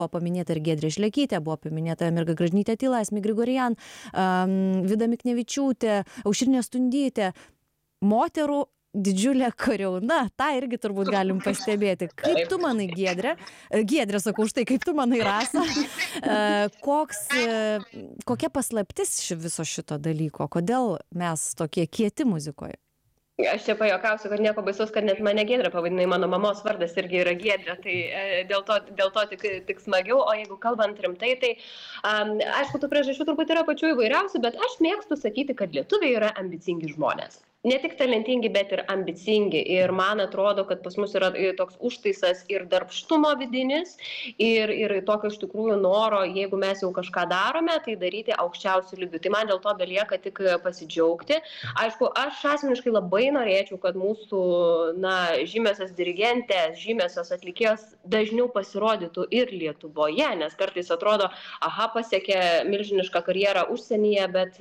paminėta ir Giedrė Šlekytė, buvo paminėta Mirga Gražinytė Tyla, Asmik Grigorian, Vida Miknevičiūtė, Aušrinė Stundytė. Moterų didžiulė kariauna, tą irgi turbūt galim pastebėti. Kaip tu manai, Giedrė, sakau, štai kaip tu manai, Rasa, kokia paslaptis viso šito dalyko, kodėl mes tokie kieti muzikoje? Aš čia pajuokausiu, kad nieko baisaus, kad net mane Giedrė pavadinai, mano mamos vardas irgi yra Giedrė, tai dėl to tik smagiau, o jeigu kalbant rimtai, tai aišku, tų priežasčių turbūt yra pačių įvairiausių, bet aš mėgstu sakyti, kad lietuviai yra ambicingi žmonės. Ne tik talentingi, bet ir ambicingi. Ir man atrodo, kad pas mus yra toks užtaisas ir darbštumo vidinis, ir tokio iš tikrųjų noro, jeigu mes jau kažką darome, tai daryti aukščiausių lygių. Tai man dėl to belieka tik pasidžiaugti. Aišku, aš asmeniškai labai norėčiau, kad mūsų žymiosios dirigentės, žymiosios atlikėjos dažniau pasirodytų ir Lietuvoje, nes kartais atrodo, pasiekė milžinišką karjerą užsienyje, bet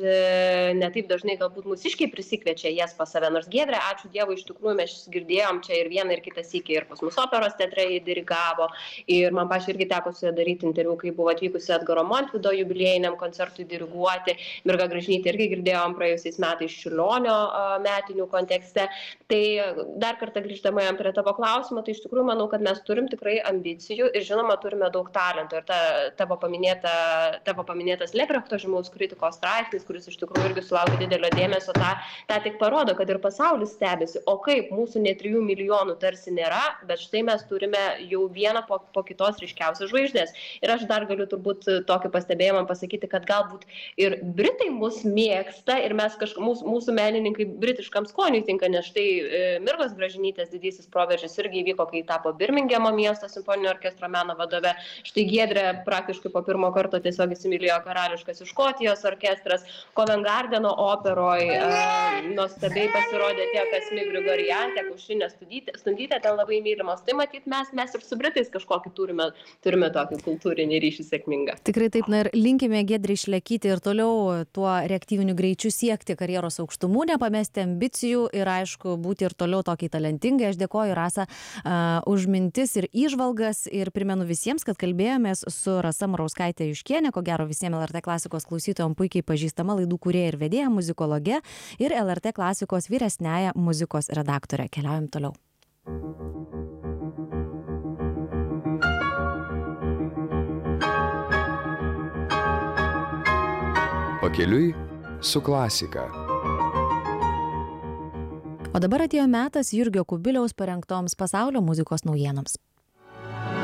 ne taip dažnai galbūt mūsiškiai prisikviečia jas pas save. Nors Giedrė, ačiū Dievui, iš tikrųjų mes girdėjom čia ir vieną ir kitą sykį, ir pas mus operos teatre jį dirigavo, ir man pačiai irgi teko su ja daryti interviu, kai buvo atvykusi Edgaro Montvydo jubiliejiniam koncertui diriguoti. Mirga Gražinytė irgi girdėjom praėjusiais metais Čiurlionio metinių kontekste. Tai dar kartą grįždama prie tavo klausimo, tai iš tikrųjų manau, kad mes turim tikrai ambicijų ir žinoma turime daug talento. Ir tavo paminėtas Lebrechto žymaus kritikos straipsnis, kuris iš tikrųjų irgi sulaukė didelio dėmesio, tą tik parodo, kad ir pasaulis stebisi, o kaip mūsų net 3 milijonų tarsi nėra, bet štai mes turime jau vieną po kitos ryškiausias žvaigždės. Ir aš dar galiu turbūt tokį pastebėjimą pasakyti, kad galbūt ir Britai mus mėgsta ir mes mūsų menininkai britiškam skoniui tinka, nes štai Mirgos Gražinytės didysis proveržis irgi įvyko, kai tapo Birmingemo miesto simfoninio orkestro meno vadove. Štai Giedrė praktiškai po pirmo karto tiesiog įsimylėjo karališkas Škotijos orkestras, Covent Gardeno operoj nuostabiai pasirodė tiek Asmik Grigorian, tiek Aušrinė Stundytė, ten labai mylimos. Tai matyt, mes ir su Britais kažkokį turime tokį kultūrinį ryšį sėkmingą. Tikrai taip, ir linkime Giedrei Šlekytei ir toliau tuo reaktyviniu greičiu siekti karjeros aukštumų, nepamesti ambicijų ir aišku būti ir toliau tokiai talentingai. Aš dėkoju, Rasa, už mintis ir įžvalgas ir primenu visiems, kad kalbėjomės su Rasa Murauskaitė Juškienė, ko gero visiems LRT klasikos klausytojams puikiai pažįstama laidų kūrėja ir vedėja, muzikologe ir LRT klasikos vyresniąja muzikos redaktorė. Keliaujam toliau. Pakeliui su klasika. O dabar atėjo metas Jurgio Kubiliaus parengtoms pasaulio muzikos naujienoms.